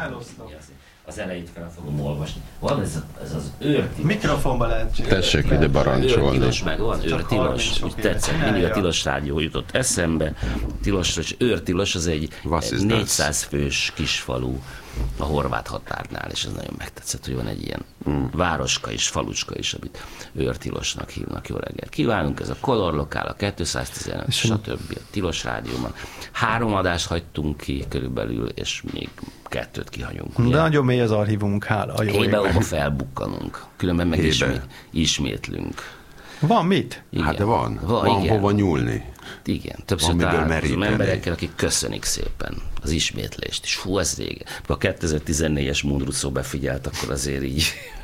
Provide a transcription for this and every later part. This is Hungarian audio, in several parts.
Az elejét fel fogom olvasni. Van ez az őrtilos. Mikrofonba lehet csinálni. Tessék ide barancsolni. Őrtilos meg van, őrtilos. Úgy tetszett, mindig a tilos rádió jutott eszembe. Tilos, őrtilos az egy 400 fős kisfalu a horvát határnál, és ez nagyon megtetszett, hogy van egy ilyen városka is, falucska is, amit őrtilosnak hívnak. Jó reggelt kívánunk, ez a Color Lokál, a 215, stb. A Tilos Rádióban. 3 adást hagytunk ki körülbelül, és még 2 kihagyunk. De nagyon mély az archívumunk, hála a jó Hébe-óba felbukkanunk, különben meg ismétlünk. Van mit? Igen. Hát de van hova nyúlni. Igen, többször találkozom emberekkel, akik köszönik szépen az ismétlést. És hú, ez régen. A 2014-es Mundrucó befigyelt, akkor azért így,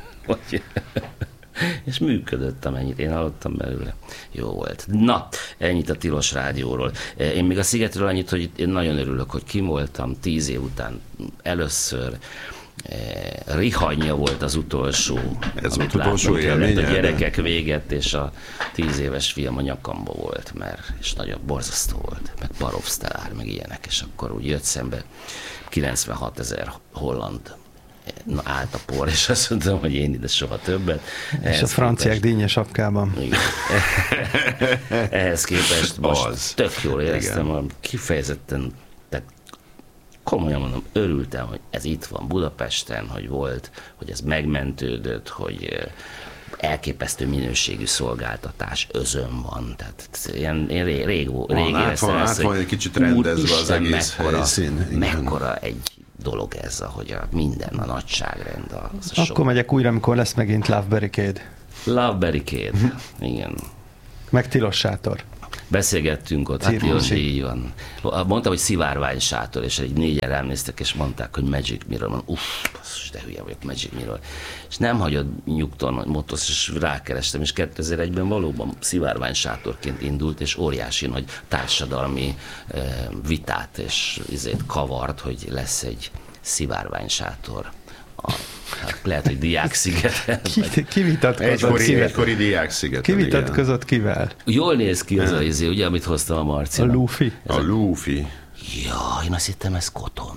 és működött, amennyit én hallottam belőle. Jó volt. Na, ennyit a Tilos Rádióról. Én még a Szigetről annyit, hogy én nagyon örülök, hogy kim voltam 10 év után először. Rihanyja volt az utolsó. Ez volt utolsó élménye? A gyerekek véget, és a 10 éves fiam a nyakamba volt, és nagyon borzasztó volt, meg Barovsztelár, meg ilyenek, és akkor úgy jött szembe 96 000 holland állt a por, és azt mondtam, hogy én ide soha többet. És a franciák dínnye sapkában. Ehhez képest most tök jól éreztem, kifejezetten, komolyan mondom, örültem, hogy ez itt van Budapesten, hogy volt, hogy ez megmentődött, hogy elképesztő minőségű szolgáltatás özön van. Tehát én rég éreztem ezt, hogy egy kicsit rendezve az egész helyszín. Mekkora egy dolog ez, ahogy minden a nagyságrend. Akkor megyek újra, amikor lesz megint Love Barricade. Love Barricade, igen. Meg Tilos sátor. Beszélgettünk ott, hát így van. Mondtam, hogy szivárvány sátor, és egy 4-en ránéztek, és mondták, hogy Magic Mirror. Mondom, de hülye vagyok, Magic Mirror. És nem hagyod nyugton, hogy motosz, és rákerestem, és 2001-ben valóban szivárvány sátorként indult, és óriási nagy társadalmi vitát és kavart, hogy lesz egy szivárvány sátor. Hát lehet, hogy Diákszigeten. Ki vitatkozott? Egykori Diákszigeten. Ki vitatkozott kivel? Jól néz ki az ugye, amit hoztam a Marcinak. A Luffy? A Luffy. Ja, én azt hittem, ez koton.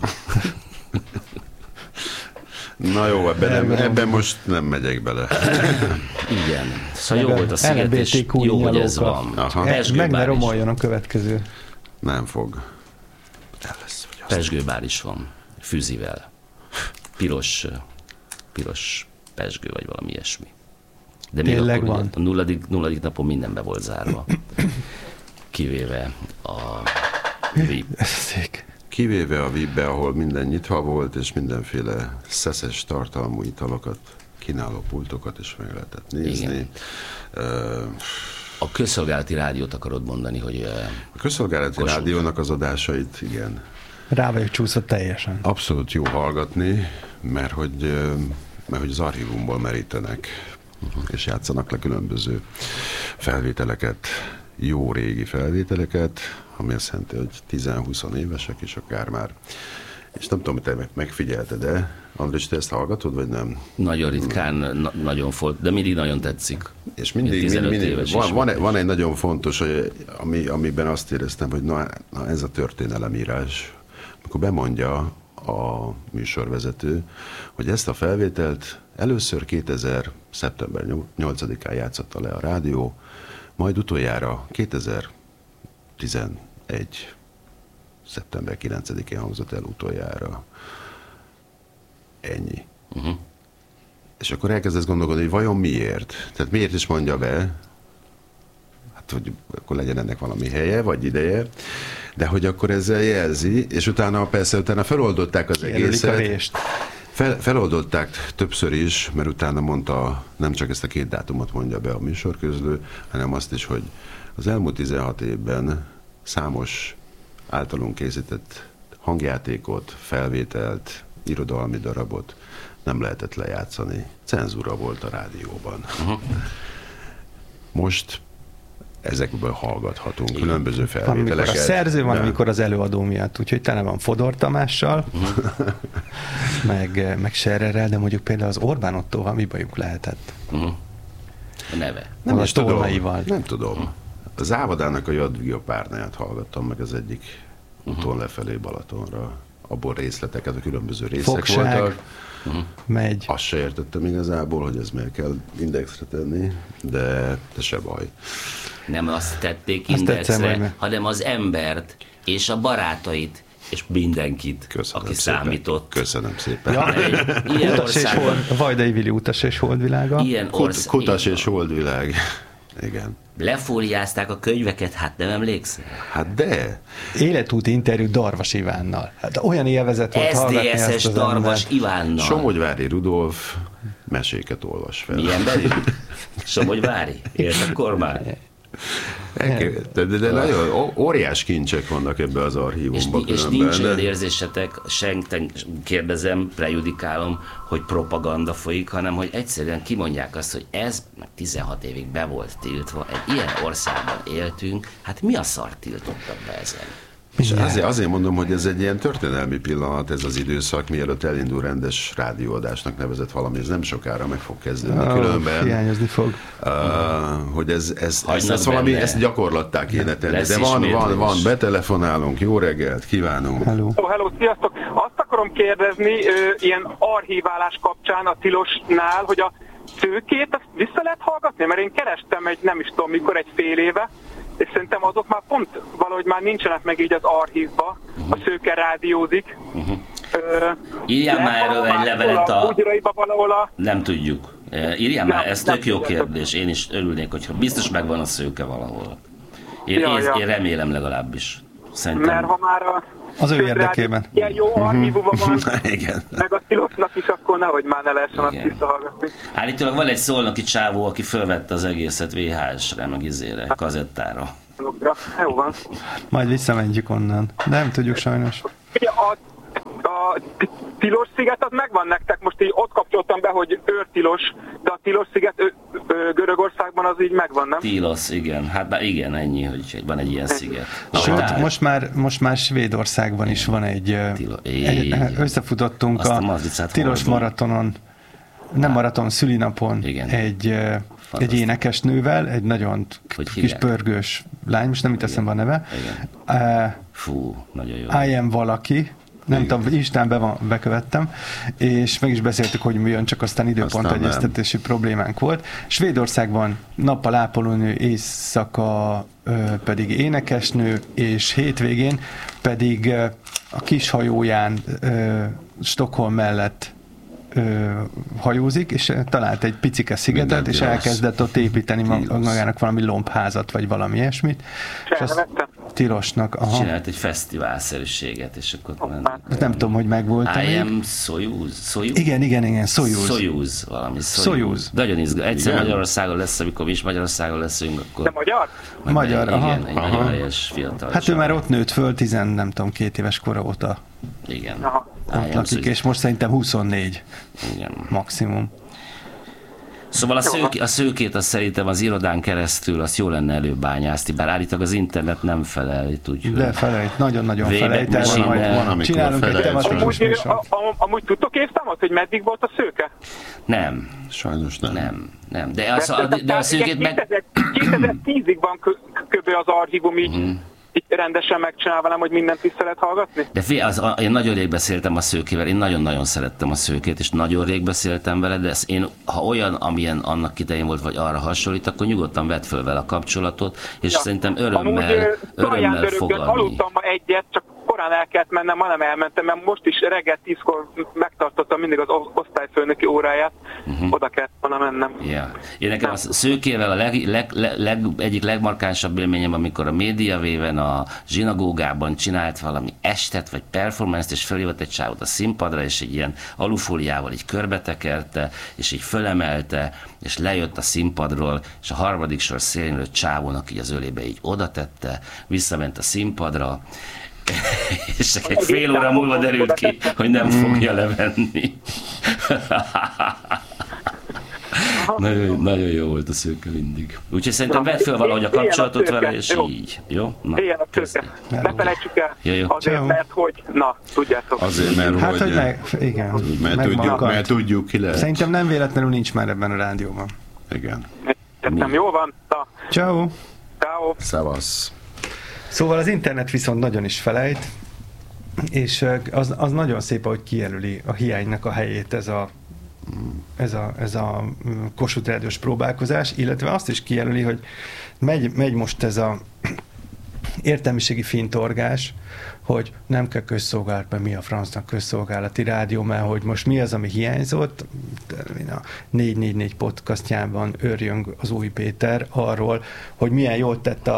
Na jó, ebben most nem megyek bele. Igen. Szóval jó volt a sziget, és jó, hogy ez van. Meg ne romoljon a következő. Nem fog. Pezsgőbár is van. Fűzivel. Piros pezsgő, vagy valami ilyesmi. De még tényleg akkor van? A nulladik napon minden be volt zárva. Kivéve a VIP. Kivéve a VIP-be, ahol minden nyitva volt, és mindenféle szeszes tartalmú italokat, kínáló pultokat is meg lehetett nézni. A közszolgálati rádiót akarod mondani, hogy... A közszolgálati rádiónak az adásait, igen. Rá vagyok csúszva teljesen. Abszolút jó hallgatni, mert hogy az archívumból merítenek, és játszanak le különböző felvételeket, jó régi felvételeket, ami azt jelenti, hogy 10-20 évesek is akár már. És nem tudom, te megfigyelted-e, Andris, te ezt hallgatod, vagy nem? Nagyon ritkán, nagyon de mindig nagyon tetszik. És mindig van egy nagyon fontos, amiben azt éreztem, hogy na ez a történelemírás, amikor bemondja a műsorvezető, hogy ezt a felvételt először 2000. szeptember 8-án játszotta le a rádió, majd utoljára 2011. szeptember 9-én hangzott el utoljára. Ennyi. És akkor elkezdesz gondolkodni, hogy vajon miért? Tehát miért is mondja be? Hát, hogy akkor legyen ennek valami helye, vagy ideje. De hogy akkor ezzel jelzi, és utána feloldották az egészet. Feloldották többször is, mert utána mondta, nem csak ezt a 2 dátumot mondja be a műsorközlő, hanem azt is, hogy az elmúlt 16 évben számos általunk készített hangjátékot, felvételt, irodalmi darabot nem lehetett lejátszani. Cenzúra volt a rádióban. Meg ezekből hallgathatunk különböző felvételeket. Van, amikor a szerző van, amikor az előadó miatt. Úgyhogy tele van Fodor Tamással, meg Scherrerrel, de mondjuk például az Orbán Ottóval mi bajuk lehetett? A neve. Nem is tudom. Nem tudom. Az Ávadának a Jadviga párnáját hallgattam meg az egyik úton lefelé Balatonra. abból részleteket, a különböző részek Fogság. voltak. Megy. Azt se értettem igazából, hogy ez miért kell indexre tenni, de se baj. Nem azt tették Azt tetszem, indexre, hogy hanem az embert és a barátait és mindenkit, Köszönöm aki szépen. számított. Köszönöm szépen. Ja. Ilyen Utas és országban, hold, Vajdai Vili utas és holdvilága. ilyen Kutas és holdvilág. Igen. lefóliázták a könyveket, hát nem emlékszel? Hát de. Életúti interjú Darvas Ivánnal. Hát olyan élvezet volt hallgatni ezt SZDSZ-es az Darvas embert. Ivánnal. Somogyvári Rudolf meséket olvas fel. Milyen belül? Somogyvári? Élt akkor már? De nagyon óriás kincsek vannak ebbe az archívumban. És különben, nincs de- olyan érzésetek, senki kérdezem, prejudikálom, hogy propaganda folyik, hanem hogy egyszerűen kimondják azt, hogy ez meg 16 évig be volt tiltva, egy ilyen országban éltünk, hát mi a szart tiltottak be ezen? És azért mondom, hogy ez egy ilyen történelmi pillanat, ez az időszak, mielőtt elindul rendes rádióadásnak nevezett valami, ez nem sokára meg fog kezdődni. Különben, Hiányozni fog. hogy Hagynak ezt valami, benne. ezt gyakorlattá kéne tenni. Lesz De van, ismétlés. betelefonálunk, jó reggelt, kívánunk. Hello. Hello, sziasztok! Azt akarom kérdezni, ilyen archiválás kapcsán a Tilosnál, hogy a szőkét azt vissza lehet hallgatni? Mert én kerestem nem is tudom mikor, egy fél éve, és szerintem azok már pont valahogy már nincsenek meg így az archívba, a szőke rádiózik. Írjál már erről egy levelet a... Bugyraiba valahol a... Nem tudjuk. Írjál már, Nem, ez nem tök jó tudjátok. kérdés. Én is örülnék, hogyha biztos megvan a szőke valahol. Ja. Én remélem legalábbis. Szerintem. Mert ha már Az ő Szőke érdekében. Rádió ilyen jó archívuma van, Igen. meg a Tilosnak is, akkor nehogy már ne lehessen azt Igen. visszahallgatni. Állítólag van egy szolnoki csávó, aki fölvette az egészet VHS-re, meg izére, kazettára. Jó van. Majd visszamegyünk onnan. De nem tudjuk sajnos. Ugye a tilos sziget az megvan nektek, most így ott kapcsoltam be, hogy őrtilos, de a tilos sziget Görögországban az így megvan, nem? Tilos, igen. Hát bár igen, ennyi, hogy van egy ilyen sziget. Sőt, most már Svédországban is van egy összefutottunk Azt a a mazlicát tilos hol van? maratonon, nem maraton, szülinapon Igen. egy énekesnővel, egy nagyon Hogy kis hívják? pörgős lány, most nem itt eszembe a neve. Igen. Fú, nagyon jó. I am valaki, nem tudom, Instán bekövettem, és meg is beszéltük, hogy mi jön, csak aztán időpont Aztán nem. egyeztetési problémánk volt. Svédországban nappal ápolónő, éjszaka pedig énekesnő, és hétvégén pedig a kis hajóján Stockholm mellett hajózik, és talált egy picike szigetet, Minden és tilos. elkezdett ott építeni magának valami lombházat, vagy valami ilyesmit. És azt Felvettem. tilosnak, aha. Csinált egy fesztiválszerűséget, és akkor Nem tudom, hogy megvolt. I am Soyuz? Igen, Soyuz. Soyuz, valami Soyuz. Nagyon izgalmas. Egyszer Igen. Magyarországon lesz, amikor mi is Magyarországon leszünk, akkor... De magyar? Magyar, aha. Igen, egy nagyon helyes fiatal. Hát ő csaj. már ott nőtt föl, nem tudom, 2 éves kora óta Igen. Aha. I ott am lakik, Soyuz. és most szerintem 24 Igen. maximum. Szóval a szőkét azt szerintem az irodán keresztül azt jó lenne előbányászni, bár állítólag az internet nem felejt, úgyhogy... De felejt, nagyon-nagyon Wayback felejt. Erről Machine, majd van, amikor csinálunk egy felejt, tematikus Amúgy, műsort. amúgy tudtok évszámot, hogy meddig volt a szőke? Nem, Sajnos nem. nem. De a szőkét meg... 2010-ig van kb. Az archívum így rendesen megcsinálva, nem, hogy mindent vissza lehet hallgatni? De én nagyon rég beszéltem a szőkével, én nagyon-nagyon szerettem a szőkét, és nagyon rég beszéltem vele, de én, ha olyan, amilyen annak idején volt, vagy arra hasonlít, akkor nyugodtan vedd föl vele a kapcsolatot, és szerintem örömmel fogadni. Aludtam ma egyet, csak korán el kellett mennem, ma nem elmentem, mert most is reggel 10-kor megtartottam mindig az osztályfőnöki óráját, oda kellett volna mennem. Ja. Én nekem a szőkével a egyik legmarkánsabb élményem, amikor a Médiavéven a zsinagógában csinált valami estet, vagy performance-t, és fölhívott egy csávot a színpadra, és egy ilyen alufóliával így körbetekerte, és így fölemelte, és lejött a színpadról, és a harmadik sor szélén ülő csávónak így az ölébe így oda tette, visszament a színpadra, és csak egy fél óra múlva derült ki, hogy nem fogja levenni. Nagyon jó volt a szőke mindig. Úgyhogy szerintem vedd fel valahogy a kapcsolatot vele, és Jó. így. Jó? Na, Éljen a szőke. Ne felejtsük el. Jó. Azért, Ciao. mert hogy, na, tudjátok. Azért, mert Hát, hogy mert megmaradt. tudjuk, ki lehet. Szerintem nem véletlenül nincs már ebben a rádióban. Igen. Tettem, jó van? Na, Ciao. ciao. Szevasz. Szóval az internet viszont nagyon is felejt, és az nagyon szép, ahogy kijelöli a hiánynak a helyét ez a Kossuth Rádiós próbálkozás, illetve azt is kijelöli, hogy megy most ez a értelmiségi fintorgás, hogy nem kell közszolgálatban, mi a francnak közszolgálati rádió, mert hogy most mi az, ami hiányzott. A 444 podcastjában őrjön az Új Péter arról, hogy milyen jól tett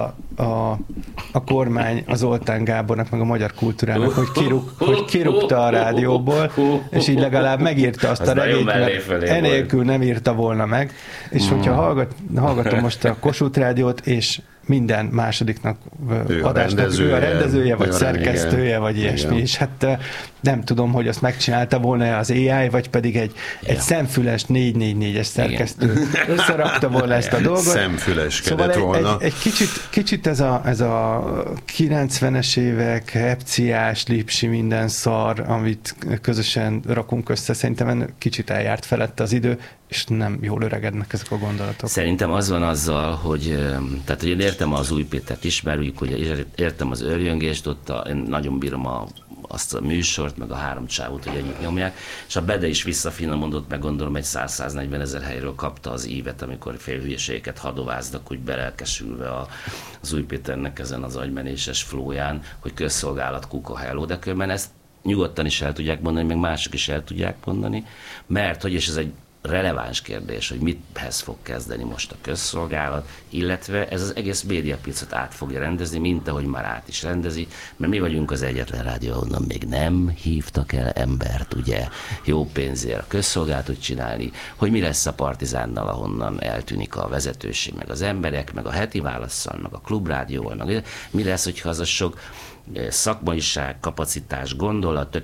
a kormány az Zoltán Gábornak, meg a magyar kultúrának, hogy kirúgta a rádióból, és így legalább megírta azt a regényt, mert enélkül nem írta volna meg. És hogyha hallgatom most a Kossuth Rádiót, és minden másodiknak adásnak ő a rendezője, vagy szerkesztője, vagy ilyesmi. És hát nem tudom, hogy azt megcsinálta volna az AI, vagy pedig egy szemfüles 444-es szerkesztő összerakta volna ezt a dolgot. Szemfüleskedett volna. Egy kicsit ez a 90-es évek, hepciás, lipsi, minden szar, amit közösen rakunk össze, szerintem kicsit eljárt felette az idő, és nem jól öregednek ezek a gondolatok. Szerintem az van azzal, hogy tehát hogy én értem az Új Pétert, ismerjük, hogy értem az őrjöngést, ott én nagyon bírom azt a műsort, meg a három csávot, hogy ennyit nyomják, és a Bede is visszafinomodott, meg gondolom egy 100-140 ezer helyről kapta az ívet, amikor félhülyeségeket hadováznak, úgy belelkesülve az Új Péternek ezen az agymenéses flóján, hogy közszolgálat kuka hello, de különben ezt nyugodtan is el tudják mondani, meg mások is el tudják mondani, mert hogy, és ez egy releváns kérdés, hogy mithez fog kezdeni most a közszolgálat, illetve ez az egész médiapiacot át fogja rendezni, mint ahogy már át is rendezi, mert mi vagyunk az egyetlen rádió, ahonnan még nem hívtak el embert, ugye, jó pénzért a közszolgálatot csinálni, hogy mi lesz a Partizánnal, ahonnan eltűnik a vezetőség, meg az emberek, meg a Heti Válasszal, meg a Klubrádióval, meg mi lesz, hogyha az a sok szakmaiság, kapacitás, gondolat,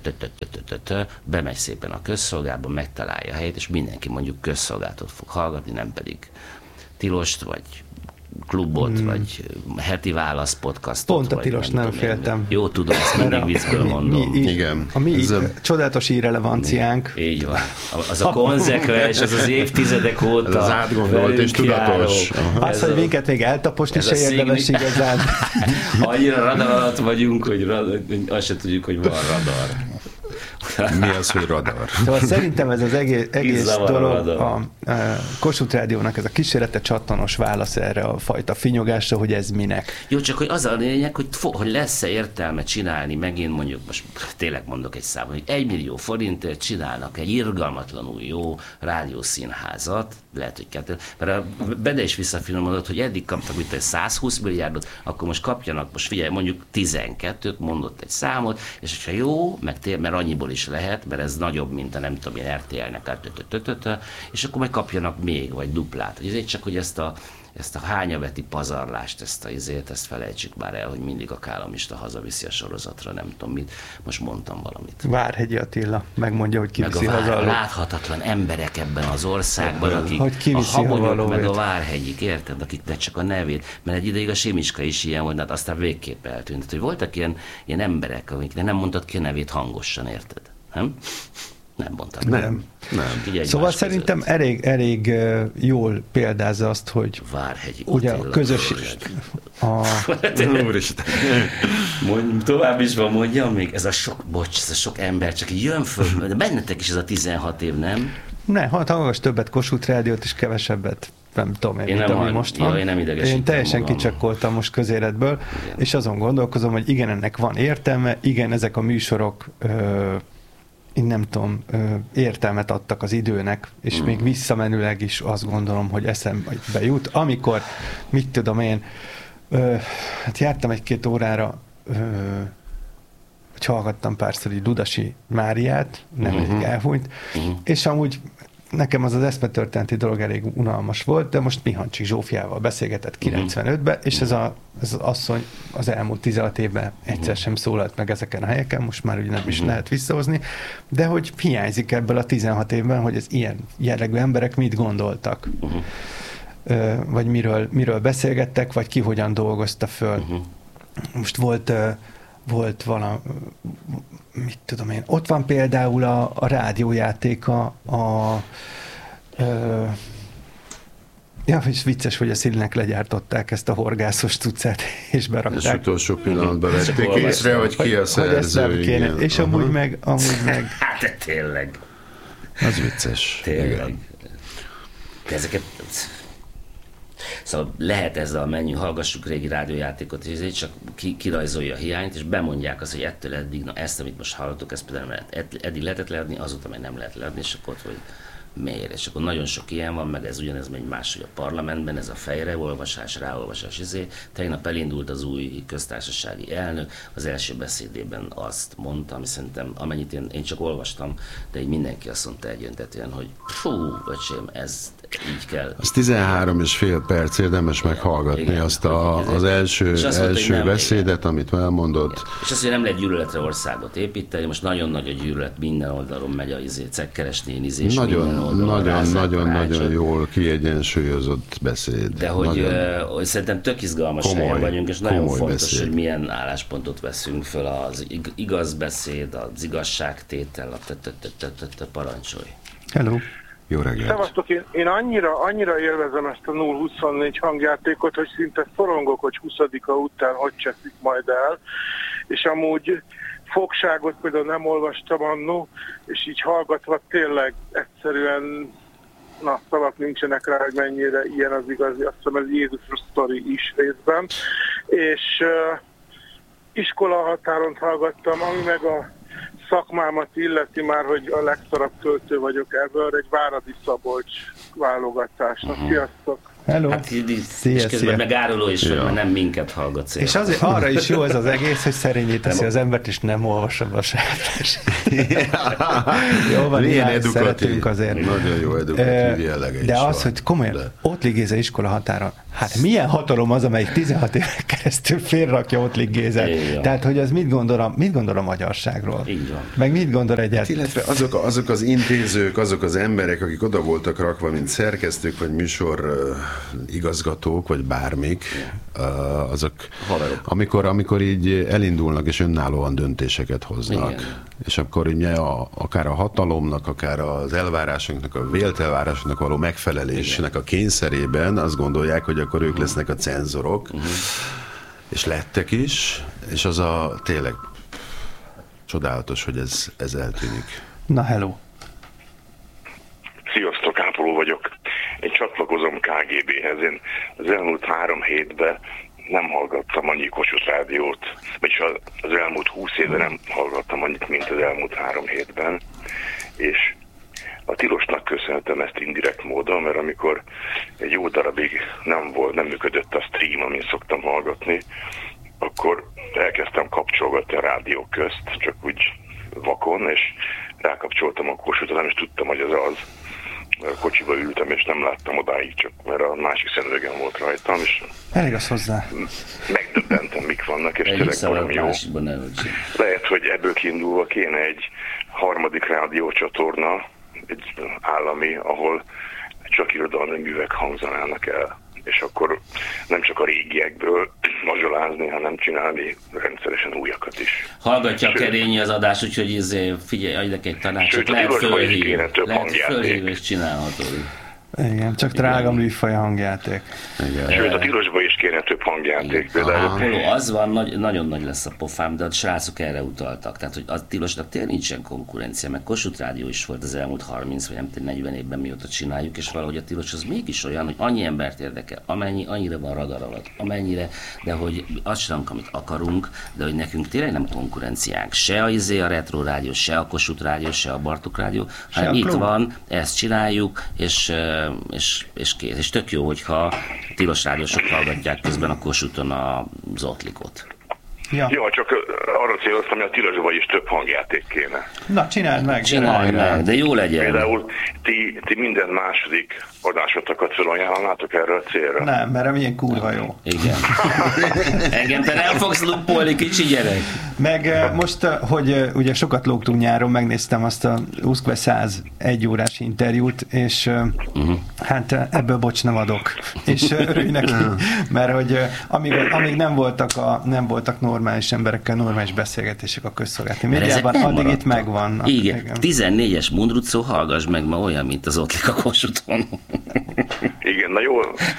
bemegy szépen a közszolgálatba, megtalálja a helyét, és mindenki mondjuk közszolgálatot fog hallgatni, nem pedig Tilost, vagy Klubot, vagy Heti Válasz podcastot. Pont a Tilost nem féltem. Jó, tudom, ezt mindig viccből mondom. Igen. A mi csodálatos irrelevanciánk. Így van. Az a konzekvens, az évtizedek óta. Az átgondolt és tudatos. Az, hogy minket még eltaposni se érdemes igazán. Annyira radar alatt vagyunk, hogy azt se tudjuk, hogy van radar. Mi az, hogy radar? Szóval szerintem ez az egész dolog a Kossuth Rádiónak ez a kísérlete csattanos válasz erre a fajta finyogásra, hogy ez minek. Jó, csak hogy az a lényeg, hogy lesz-e értelme csinálni, megint mondjuk, most tényleg mondok egy számot, hogy 1 millió forintért csinálnak egy irgalmatlanul jó rádiószínházat, lehet, hogy kettő, mert a Bede is visszafinomodott, hogy eddig kaptak itt egy 120 milliárdot, akkor most kapjanak, most figyelj, mondjuk 12-t, mondott egy számot, és hogyha jó, mert annyiból is lehet, mert ez nagyobb, mint a nem tudom, ilyen RTL-nek, és akkor majd kapjanak még, vagy duplát. Ezért csak, hogy ezt a hányaveti pazarlást, ezt felejtsük már el, hogy mindig a kállamista hazaviszi a sorozatra, nem tudom mit. Most mondtam valamit. Várhegyi Attila megmondja, hogy kiviszi haza. A láthatatlan emberek ebben az országban, akik a Habonyok meg a Várhegyik, érted? Akiknek csak a nevét. Mert egy ideig a Simicska is ilyen volt, hát aztán végképp eltűnt. Hogy voltak ilyen emberek, akiknek nem mondtad ki a nevét hangosan, érted? Nem mondtam. Nem. Szóval szerintem elég jól példázza azt, hogy Várhegyi ugye a közösség... Tovább is van, mondjam még, ez a sok ember csak jön föl, de bennetek is ez a 16 év, nem? Ne, hallgass többet Kossuth Rádiót, és kevesebbet nem tudom én mint ami most van. Én teljesen kicsekkoltam most közéletből, igen. És azon gondolkozom, hogy igen, ennek van értelme, igen, ezek a műsorok én nem tudom, értelmet adtak az időnek, és még visszamenőleg is azt gondolom, hogy eszembe jut. Amikor, mit tudom én, hát jártam 1-2 órára, hogy hallgattam párszor így Dudasi Máriát, nemrég elhunyt, és amúgy nekem az eszmetörténeti dolog elég unalmas volt, de most Mihancsik Zsófiával beszélgetett 95-ben, és ez az asszony az elmúlt 16 évben egyszer sem szólalt meg ezeken a helyeken, most már ugye nem is lehet visszahozni, de hogy hiányzik ebből a 16 évben, hogy az ilyen jellegű emberek mit gondoltak, vagy miről beszélgettek, vagy ki hogyan dolgozta föl. Most volt valami, mit tudom én, ott van például a rádiójáték Ja, és vicces, hogy a Szilinek legyártották ezt a horgászos cuccát, és berakták. És utolsó pillanatban vették észre, hogy ki a szerző. És amúgy meg... Hát de tényleg. Az vicces. Tényleg. De ezeket... Szóval lehet ezzel a menjünk, hallgassuk régi rádiójátékot, és ezért csak kirajzolja a hiányt, és bemondják azt, hogy ettől eddig, na ezt, amit most hallottuk, ezt például eddig lehetett leadni, azóta meg nem lehet leadni, és akkor hogy miért? És akkor nagyon sok ilyen van, meg ez ugyanez megy máshogy a parlamentben, ez a fejreolvasás, ráolvasás, tegnap elindult az új köztársasági elnök, az első beszédében azt mondta, ami szerintem, amennyit én csak olvastam, de így mindenki azt mondta egyöntetően, hogy fú, öcsém, ez így kell. Az 13,5 perc érdemes meghallgatni, igen, azt az első beszédet, amit elmondott. Igen. És azt, hogy nem lehet gyűlöletre országot építeni, most nagyon nagy a gyűlölet, minden oldalon megy a cekkeresnén izés, nagyon jól kiegyensúlyozott beszéd. De hogy szerintem tök izgalmas helyen vagyunk, és nagyon fontos, beszéd. Hogy milyen álláspontot veszünk föl, az igaz beszéd, az igazságtétel, a parancsolj. Hello. Jó reggelt. Szevasztok, én annyira élvezem ezt a 0-24 hangjátékot, hogy szinte szorongok, hogy 20-a után hogy cseszik majd el, és amúgy fogságot például nem olvastam annó, és így hallgatva tényleg egyszerűen szavak nincsenek rá, hogy mennyire ilyen az igazi, azt hiszem ez Jézus sztori is részben, és iskola határon hallgattam, ami meg a szakmámat illeti már, hogy a legszarabb költő vagyok ebből, egy Váradi Szabolcs válogatásnak. Sziasztok! Hello! Hát és közben meg áruló is vagy, mert nem minket hallgatsz. És azért arra is jó ez az egész, hogy szerényé teszi az embert, és nem olvasom a saját. Jó van, ilyen szeretünk azért. Nagyon jó edukatív jellege is. De az, hogy komolyan, Ottli Géza iskola határon, hát milyen hatalom az, amelyik 16 éven keresztül félrakja Ottli Gézát? Tehát, hogy az mit gondol a magyarságról? Így van. Meg mit gondol egyáltalán? Illetve azok az intézők, azok az emberek, akik oda voltak rakva, mint szerkesztők, vagy műsor igazgatók, vagy bármik, azok, amikor így elindulnak, és önállóan döntéseket hoznak. Igen. És akkor ugye akár a hatalomnak, akár az elvárásoknak, a vélt elvárásoknak való megfelelésnek a kényszerében azt gondolják, hogy akkor ők lesznek a cenzorok, és lettek is, és az a tényleg csodálatos, hogy ez eltűnik. Na, hello! Sziasztok, Ápoló vagyok. Én csatlakozom KGB-hez. Én az elmúlt 3 hétben nem hallgattam annyi Kossuth rádiót, vagyis az elmúlt 20 évben nem hallgattam annyit, mint az elmúlt 3 hétben, és a Tilosnak köszönhetem ezt indirekt módon, mert amikor egy jó darabig nem működött a stream, amin szoktam hallgatni, akkor elkezdtem kapcsolgatni a rádiók közt, csak úgy vakon, és rákapcsoltam a Kossuthra, nem is tudtam, hogy az. Kocsiba ültem, és nem láttam odáig, csak mert a másik szemüvegem volt rajtam, és elég az hozzá. Megdöbbentem, mik vannak, és tényleg valami jó. Lehet, hogy ebből kiindulva kéne egy harmadik rádiócsatorna, egy állami, ahol csak irodalmi művek hangzanának el. És akkor nem csak a régiekből mazsolázni, hanem csinálni rendszeresen újakat is. Hallgatja a Kerényi az adás, úgyhogy figyelj, adj neki egy tanácsot, lehet fölhív és csinálható. Igen, csak drága műfaj hangjáték. Igen. Sőt, a Tilosban is kéne több hangjáték. Például az van, nagyon nagy lesz a pofám, de a srácok erre utaltak. Tehát, hogy a Tilosnak tényleg nincsen konkurencia, meg Kossuth Rádió is volt az elmúlt 30 vagy nem 40 évben, mióta csináljuk, és valahogy a Tilos az mégis olyan, hogy annyi embert érdekel, annyira van radar alatt, amennyire, de hogy azt csinálunk, amit akarunk, de hogy nekünk tényleg nem konkurenciánk. Se a Retro Rádió, se a Kossuth Rádió, se a Bartók Rádió, hanem itt van, ezt csináljuk, és kész. És tök jó, hogyha tilos rádiósok hallgatják közben a Kossuthon az Ottlikot. Ja. Jó, csak arra céloztam, hogy a Tilosban is több hangjáték kéne. Na, csináld meg, de jó legyen. Például ti minden második adásotokat felajánlanátok erre a célra? Nem, mert milyen kurva jó. Igen. Engem te nem fogsz luppolni, kicsi gyerek. Meg most, hogy ugye sokat lógtunk nyáron, megnéztem azt a Uszkve 101 órás interjút, és hát ebből bocs nem adok. És örülj neki, mert hogy amíg nem voltak normális emberekkel normális beszélgetések a közszolgálati médiában, addig itt megvan. Igen. 14-es Mundrucó, hallgass meg, ma olyan, mint az Ottlik a Kossuthon. Igen, Na jó,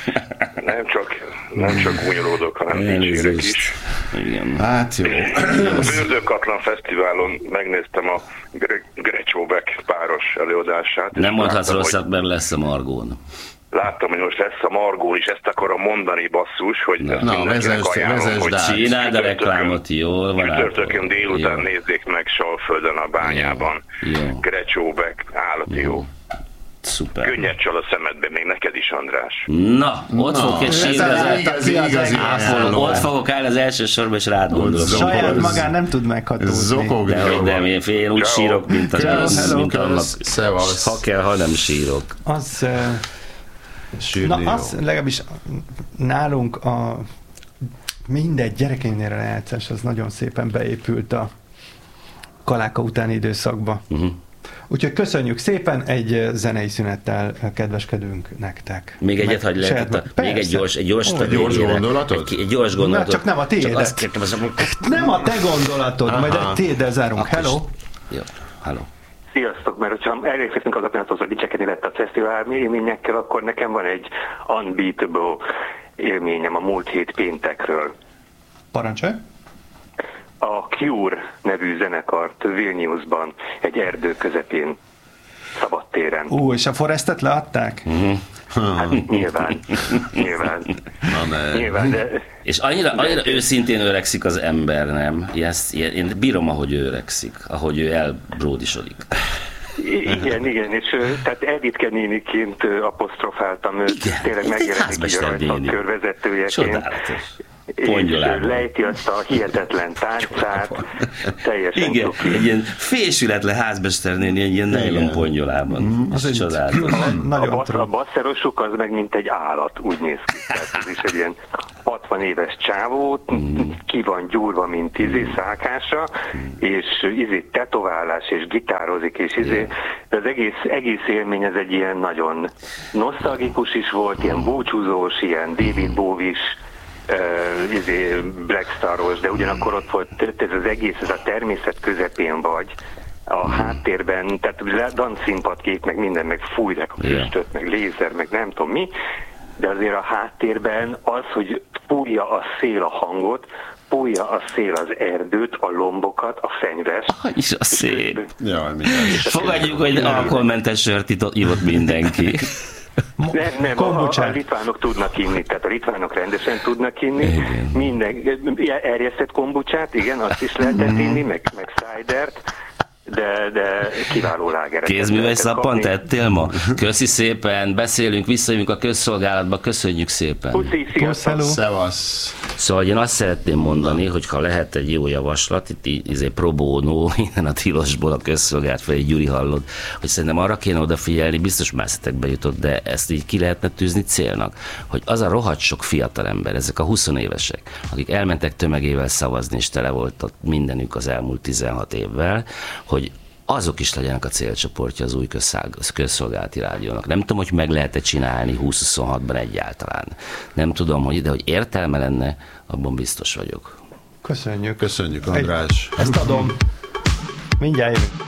nem csak gúnyolódok, hanem dicsérek is. Igen. Hát jó. A Bőrdőkatlan Fesztiválon megnéztem a Grecsó Beck páros előadását. Nem mondhatsz rosszat, mert lesz a Margón. Láttam, hogy most lesz a Margón is, ezt akarom mondani, basszus, hogy vezess, hogy csináld a reklámot, jól van. Csütörtökön délután nézzék meg Salföldön a bányában. Grecsó Beck, állati jó. Szuper. Könnyed csal a szemedbe, még neked is, András. Na, ott fogok egy sírni, ott fogok állni az első sorban, és rád gondolok. Saját magán nem tud meghatózni. De én úgy sírok, mint annak. Ha kell, ha nem sírok. Az legalábbis nálunk mindegy gyerekeinknél a lejátszás az nagyon szépen beépült a kaláka utáni időszakba. Úgyhogy köszönjük szépen, egy zenei szünettel kedveskedünk nektek. Még egyet hagyj lehet, még egy gyors gondolatot? Egy gyors gondolatot. Csak nem a tiéd. Nem a te gondolatod, majd a tiéddel zárunk. Hello! Jó, hello. Sziasztok, mert hogyha elérkeztünk az a pillanatot, hogy dicsekedni lett a fesztivál élményekkel, akkor nekem van egy unbeatable élményem a múlt hét péntekről. Parancsolj! A Cure nevű zenekart Vilniusban, egy erdő közepén, szabadtéren. És a Forestet leadták? Hát nyilván, de... És annyira őszintén öregszik az ember, nem? Én bírom, ahogy ő öregszik, ahogy ő elbródisodik. Igen, és tehát Edith néniként apostrofáltam őt, tényleg megjelenik így a körvezetőjeként. Csodálatos. És lejti azt a hihetetlen táncát, teljesen igen, egy ilyen fésületlen házmesternéni, egy ilyen nylon pongyolában. Az egy csodálatos. A basszerosuk az meg mint egy állat, úgy néz ki. Tehát ez is egy ilyen 60 éves csávó, ki van gyúrva, mint szákása, és tetoválás, és gitározik, és de az egész élmény ez egy ilyen nagyon nosztalgikus is volt, ilyen búcsúzós, ilyen David Bowie-s, Black Star-os, de ugyanakkor ott volt ez az egész, ez a természet közepén vagy, a háttérben, tehát dancszínpadkép, meg minden, meg fújják a füstöt, meg lézer, meg nem tudom mi, de azért a háttérben az, hogy fújja a szél a hangot, fújja a szél az erdőt, a lombokat, a fenyvest. És a szép. Fogadjuk, hogy alkoholmentes sört ivott mindenki. Nem, a litvánok tudnak inni, tehát a litvánok rendesen tudnak inni, erjesztett kombucsát, igen, azt is lehetett inni, meg szájdert, de kiváló lágeret. Kézműves szappant ettél ma? Köszi szépen, beszélünk, visszajövünk a közszolgálatba, köszönjük szépen. Puszi, szevasz. Szóval én azt szeretném mondani, hogy ha lehet egy jó javaslat, itt pro bono, innen a Tilosból a közszolgálat felé, Gyuri hallod, hogy szerintem arra kéne odafigyelni, biztos már eszetekbe jutott, de ezt így ki lehetne tűzni célnak, hogy az a rohadt sok fiatalember, ezek a 20 évesek, akik elmentek tömegével szavazni, és tele volt mindenük az elmúlt 16 évvel, hogy azok is legyenek a célcsoportja az új közszolgálati rádiónak. Nem tudom, hogy meg lehet-e csinálni 2026-ban egyáltalán. Nem tudom, hogy értelme lenne, abban biztos vagyok. Köszönjük. Köszönjük, András. Ezt adom. Mindjárt jövünk.